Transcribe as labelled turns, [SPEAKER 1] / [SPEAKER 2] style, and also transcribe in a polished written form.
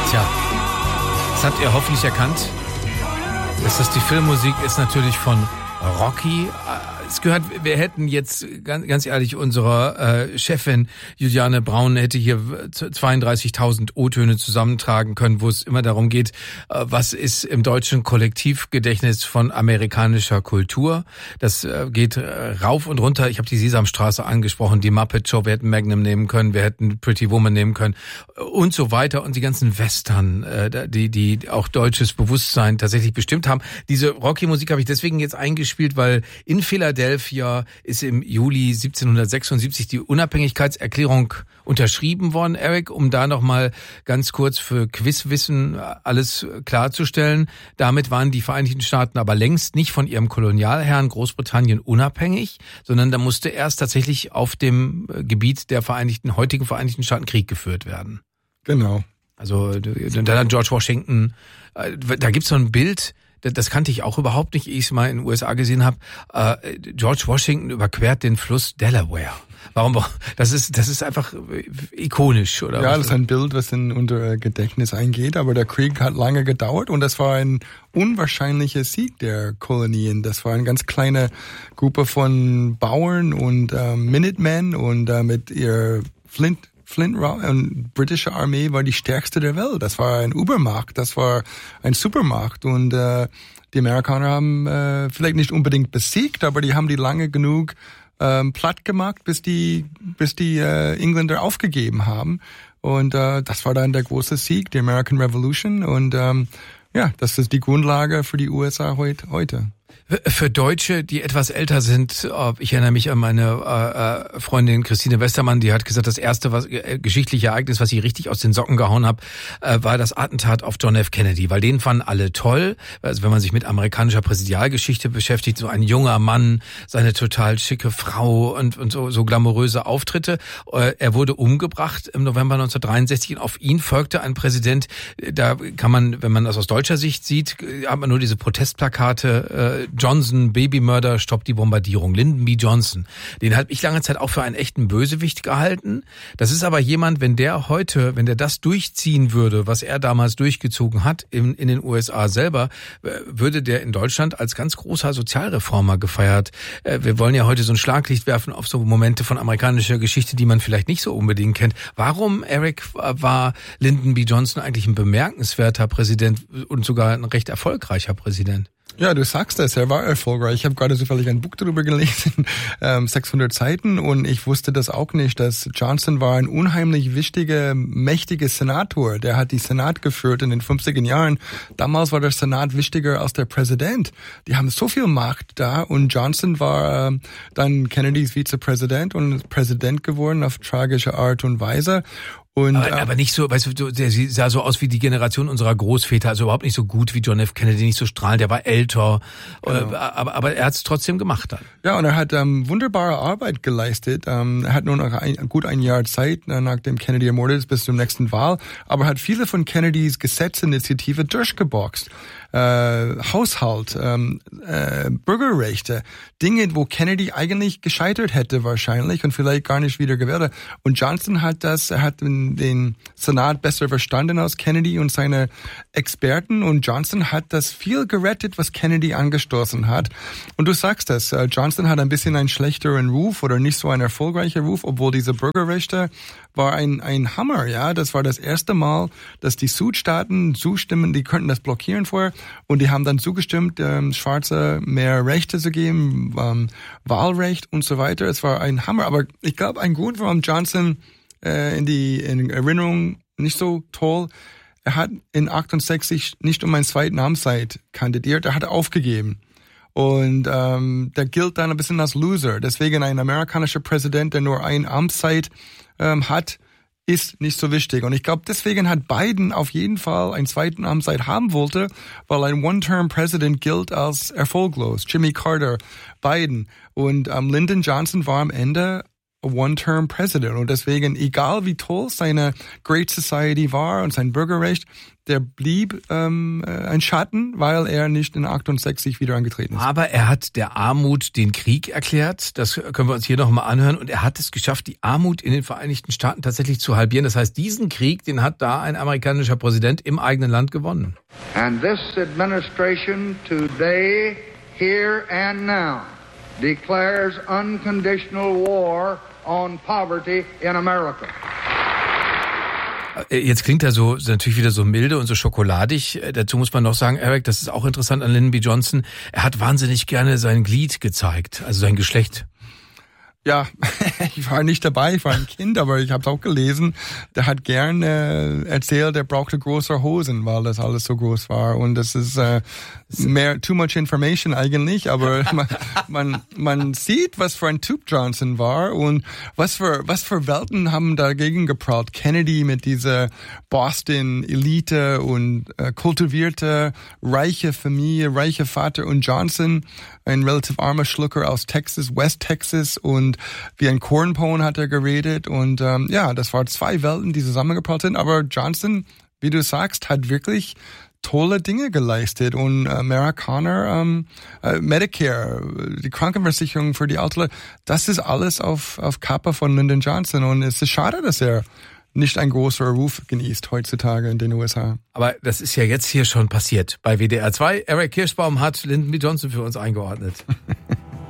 [SPEAKER 1] Tja, das habt ihr hoffentlich erkannt, dass das die Filmmusik ist natürlich von Rocky. Es gehört, wir hätten jetzt, ganz ehrlich, unserer Chefin Juliane Braun hätte hier 32.000 O-Töne zusammentragen können, wo es immer darum geht, was ist im deutschen Kollektivgedächtnis von amerikanischer Kultur. Das geht rauf und runter. Ich habe die Sesamstraße angesprochen, die Muppet Show, wir hätten Magnum nehmen können, wir hätten Pretty Woman nehmen können und so weiter. Und die ganzen Western, die auch deutsches Bewusstsein tatsächlich bestimmt haben. Diese Rocky-Musik habe ich deswegen jetzt eingespielt, weil in Philadelphia ist im Juli 1776 die Unabhängigkeitserklärung unterschrieben worden, Eric, um da nochmal ganz kurz für Quizwissen alles klarzustellen. Damit waren die Vereinigten Staaten aber längst nicht von ihrem Kolonialherrn Großbritannien unabhängig, sondern da musste erst tatsächlich auf dem Gebiet der heutigen Vereinigten Staaten Krieg geführt werden.
[SPEAKER 2] Genau.
[SPEAKER 1] Also dann hat George Washington, da gibt's so ein Bild, das kannte ich auch überhaupt nicht, ehe ich es mal in den USA gesehen habe. George Washington überquert den Fluss Delaware. Warum? Das ist einfach ikonisch, oder?
[SPEAKER 2] Ja, das ist ein Bild, was in unser Gedächtnis eingeht. Aber der Krieg hat lange gedauert und das war ein unwahrscheinlicher Sieg der Kolonien. Das war eine ganz kleine Gruppe von Bauern und Minutemen und mit ihr Flint und britische Armee war die stärkste der Welt. Das war eine Übermacht, das war eine Supermacht und die Amerikaner haben vielleicht nicht unbedingt besiegt, aber die haben die lange genug platt gemacht, bis die Engländer aufgegeben haben und das war dann der große Sieg, die American Revolution und das ist die Grundlage für die USA heute.
[SPEAKER 1] Für Deutsche, die etwas älter sind, ich erinnere mich an meine Freundin Christine Westermann, die hat gesagt, das erste geschichtliche Ereignis, was sie richtig aus den Socken gehauen hat, war das Attentat auf John F. Kennedy, weil den fanden alle toll. Also wenn man sich mit amerikanischer Präsidialgeschichte beschäftigt, so ein junger Mann, seine total schicke Frau und so glamouröse Auftritte. Er wurde umgebracht im November 1963 und auf ihn folgte ein Präsident, da kann man, wenn man das aus deutscher Sicht sieht, hat man nur diese Protestplakate, Johnson, Babymörder, stoppt die Bombardierung. Lyndon B. Johnson. Den habe ich lange Zeit auch für einen echten Bösewicht gehalten. Das ist aber jemand, wenn der das durchziehen würde, was er damals durchgezogen hat in den USA selber, würde der in Deutschland als ganz großer Sozialreformer gefeiert. Wir wollen ja heute so ein Schlaglicht werfen auf so Momente von amerikanischer Geschichte, die man vielleicht nicht so unbedingt kennt. Warum, Eric, war Lyndon B. Johnson eigentlich ein bemerkenswerter Präsident und sogar ein recht erfolgreicher Präsident?
[SPEAKER 2] Ja, du sagst es, er war erfolgreich. Ich habe gerade zufällig ein Buch darüber gelesen, 600 Seiten, und ich wusste das auch nicht, dass Johnson war ein unheimlich wichtiger, mächtiger Senator. Der hat die Senat geführt in den 50er Jahren. Damals war der Senat wichtiger als der Präsident. Die haben so viel Macht da, und Johnson war dann Kennedys Vizepräsident und Präsident geworden auf tragische Art und Weise. Und,
[SPEAKER 1] aber nicht so, weißt du, der sah so aus wie die Generation unserer Großväter, also überhaupt nicht so gut wie John F. Kennedy, nicht so strahlend, der war älter, genau. aber er hat es trotzdem gemacht dann.
[SPEAKER 2] Ja, und er hat wunderbare Arbeit geleistet. Er hat nur noch gut ein Jahr Zeit, nachdem Kennedy ermordet ist, bis zur nächsten Wahl, aber hat viele von Kennedys Gesetzesinitiative durchgeboxt. Haushalt, Bürgerrechte, Dinge, wo Kennedy eigentlich gescheitert hätte wahrscheinlich und vielleicht gar nicht wieder gewählt. Und Johnson hat den Senat besser verstanden als Kennedy und seine Experten, und Johnson hat das viel gerettet, was Kennedy angestoßen hat. Und du sagst das, Johnson hat ein bisschen einen schlechteren Ruf oder nicht so einen erfolgreichen Ruf, obwohl diese Bürgerrechte war ein Hammer, ja. Das war das erste Mal, dass die Südstaaten zustimmen, die könnten das blockieren vorher, und die haben dann zugestimmt, Schwarze mehr Rechte zu geben, Wahlrecht und so weiter. Es war ein Hammer, aber ich glaube, ein Grund, warum Johnson in Erinnerung nicht so toll, er hat in 68 nicht um eine zweite Amtszeit kandidiert, er hat aufgegeben. Und der gilt dann ein bisschen als Loser. Deswegen ein amerikanischer Präsident, der nur eine Amtszeit hat, ist nicht so wichtig. Und ich glaube, deswegen hat Biden auf jeden Fall eine zweite Amtszeit haben wollte, weil ein One-Term-President gilt als erfolglos. Jimmy Carter, Biden. Und Lyndon Johnson war am Ende One-Term President. Und deswegen, egal wie toll seine Great Society war und sein Bürgerrecht, der blieb ein Schatten, weil er nicht in 68 wieder angetreten ist.
[SPEAKER 1] Aber er hat der Armut den Krieg erklärt. Das können wir uns hier nochmal anhören. Und er hat es geschafft, die Armut in den Vereinigten Staaten tatsächlich zu halbieren. Das heißt, diesen Krieg, den hat da ein amerikanischer Präsident im eigenen Land gewonnen.
[SPEAKER 3] And this administration today, here and now, declares unconditional war on poverty in America.
[SPEAKER 1] Jetzt klingt er so natürlich wieder so milde und so schokoladig. Dazu muss man noch sagen, Eric, das ist auch interessant an Lyndon B. Johnson. Er hat wahnsinnig gerne sein Glied gezeigt, also sein Geschlecht.
[SPEAKER 2] Ja, ich war nicht dabei, ich war ein Kind, aber ich habe es auch gelesen. Der hat gern erzählt, er brauchte große Hosen, weil das alles so groß war. Und das ist too much information eigentlich, aber man sieht, was für ein Typ Johnson war und was für Welten haben dagegen geprallt. Kennedy mit dieser Boston-Elite und kultivierte, reiche Familie, reiche Vater und Johnson, ein relativ armer Schlucker aus Texas, West Texas, und wie ein Cornpone hat er geredet und das waren zwei Welten, die zusammengeprallt sind, aber Johnson, wie du sagst, hat wirklich tolle Dinge geleistet und Amerikaner, Medicare, die Krankenversicherung für die Alten, das ist alles auf Kappe von Lyndon Johnson und es ist schade, dass er nicht ein großer Ruf genießt heutzutage in den USA.
[SPEAKER 1] Aber das ist ja jetzt hier schon passiert bei WDR 2. Eric Kirschbaum hat Lyndon B. Johnson für uns eingeordnet.